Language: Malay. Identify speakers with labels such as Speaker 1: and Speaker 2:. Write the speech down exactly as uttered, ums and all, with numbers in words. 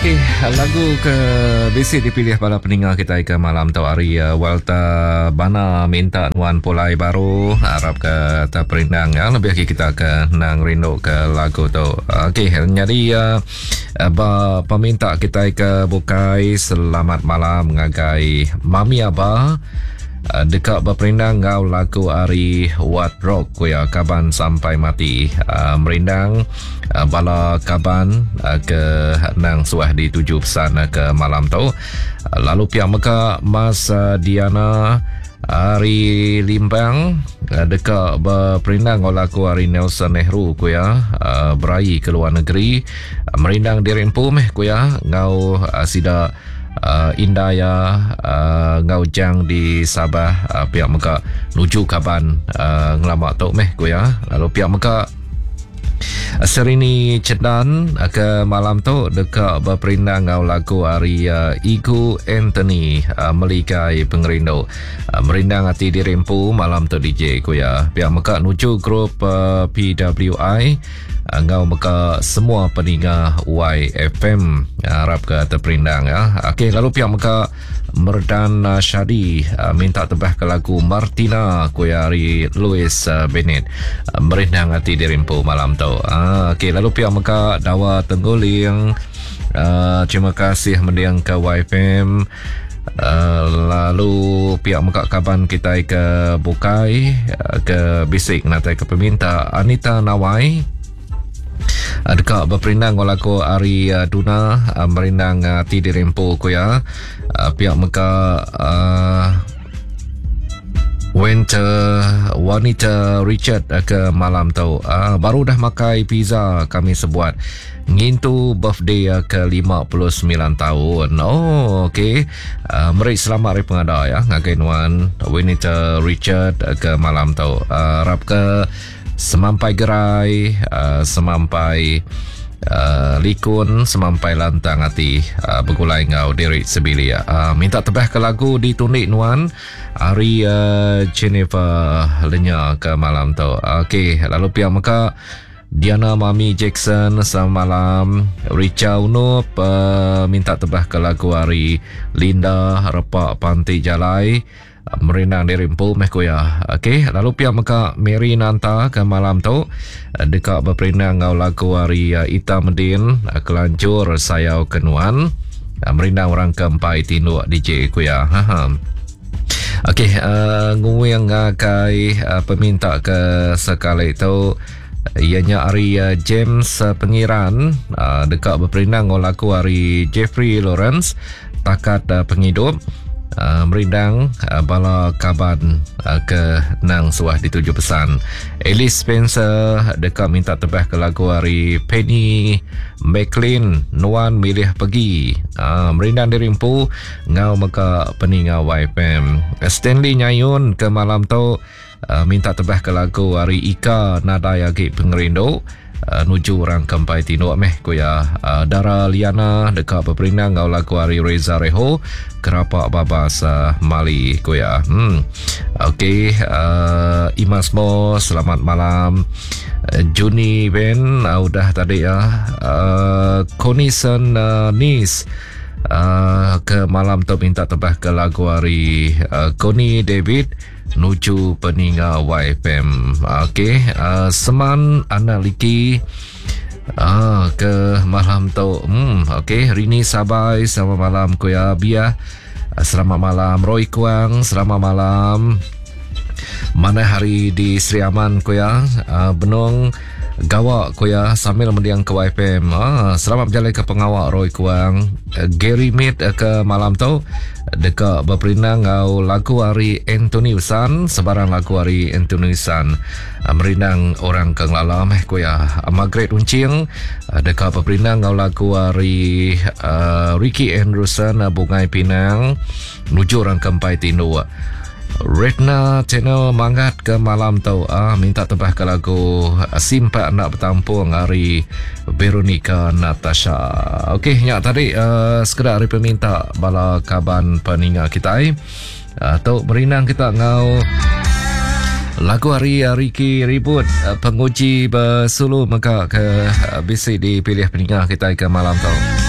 Speaker 1: Okey, lagu ke basic dipilih pada pendengar kita ke malam tu hari uh, Walter Bana minta nuan polai baru harap ke terperindang yang lebih lagi kita ke nang rindu ke lagu tu. Okey, jadi uh, uh, peminta kita ke bukai selamat malam ngagai Mami Abah Uh, dekat berperindang ngau lagu hari What Rock kuya kaban sampai mati uh, merindang uh, bala kaban uh, ke nang suah di tujuh pesan uh, ke malam tu uh, lalu pihak meka Mas uh, Diana hari Limbang uh, dekat berperindang ngau lagu hari Nelson Nehru kuya uh, berai ke luar negeri uh, merindang di Rimpu meh kuya ngau uh, sida Uh, indah ya uh, ngau jang di Sabah uh, pihak meka nuju kaban uh, ngelamak tok meh ko ya lalu pihak meka uh, Serini Cedan uh, ke malam tu dekat berperindang ngau lagu hari uh, Igu Anthony uh, melikai pengerindu uh, merindang hati di Rimpu malam tu D J ko ya pihak meka nuju grup uh, P W I ngau meka semua pendengar Y F M harap ke terperindang ya. Okey, lalu pihak meka Merdan uh, Shadi uh, minta tebah ke lagu Martina Kuyari Louis uh, Bennett uh, merindang hati di Rimpu malam tu. Uh, Okey, lalu pihak meka Dawa Tengguling uh, terima kasih mendiang ke Y F M. Uh, lalu pihak meka kaban kita ke bukai uh, ke bisik natai ke peminta Anita Nawai dekat berperindang walaku Ari uh, Duna uh, merindang uh, ti di Rempo ko ya uh, pihak meka uh, Winter Wanita Richard uh, ke malam tu uh, baru dah makai pizza kami sebuat ngintu birthday uh, ke lima puluh sembilan tahun. Oh okey, uh, meri selamat hari pengada ya ngagai nuan Wanita Richard uh, ke malam tu uh, harap ke semampai gerai uh, semampai uh, likun semampai lantang hati uh, bergulai ngau diri sebilia uh, minta tebah ke lagu ditunik nuan hari uh, Jennifer Lenya ke malam tu. Okey, lalu pihak meka Diana Mami Jackson semalam Richa Unup uh, minta tebah ke lagu hari Linda Repak Pantai Jalai merindang di Rimpu meh ko ya. Okey, lalu pihak meka Mary Nanta ke malam tu dekat berperindang ngau lagu hari Ita Medin kelancur sayau kenuan merindang orang keempat tindu D J ko ya. Ha. Okey, uh, ngui yang ngakai uh, peminta ke sekali tu ianya hari uh, James uh, Pengiran uh, dekat berperindang ngau lagu hari Jeffrey Lawrence takat uh, penghidup Uh, merindang uh, bala kaban uh, ke nang suah di tujuh pesan. Alice Spencer dekat minta tebah ke lagu hari Penny McLean nuan milih pergi uh, merindang di Rimpu ngau meka peninga Y F M. Stanley Nyayun ke malam tu uh, minta tebah ke lagu hari Ika Nadaya Gate Pengerindu Uh, nuju orang kempai tino meh ko ya. uh, Dara Liana dekat berperindang ngau lagu hari Reza Reho kerapak babas uh, Mali ko ya. hmm. Okey, uh, Imas Mo selamat malam. uh, Juni Ben uh, udah tadi ya. uh, Conison uh, Nis uh, ke malam tu minta tebah ke lagu hari uh, Connie David nuju peninga Y F M. Okey, uh, Seman Analiki uh, ke malam tu. Hmm, okey, Rini Sabai selamat malam ko ya Bia. Uh, selamat malam Roy Kuang, selamat malam. Mana hari di Sri Aman ko ya. Uh, Benong Gawak ko ya sambil mendiang ke Y F M. Ah, selamat berjalan ke pengawak Roy Kuang. Uh, Gary Mead uh, ke malam tu dekat berperindang ngau lagu hari Anthony Usan sebarang lagu hari Anthony Usan uh, merindang orang kenglalam eh ko ya. uh, Margaret Uncing uh, dekat berperindang ngau lagu hari uh, Ricky Anderson uh, Bungai Pinang nuju orang kempai tindu. Retna Channel Mangat ke malam tu ah, minta tebah ke lagu Simpak Nak Bertampung hari Veronica Natasha. Okey, ya tadi uh, sekedar hari peminta bala kaban peninga kita eh. Uh, tu merindang kita ngau lagu hari Ricky Ribut uh, penguji bersulu maka ke uh, bisi dipilih peninga kita ke malam tu.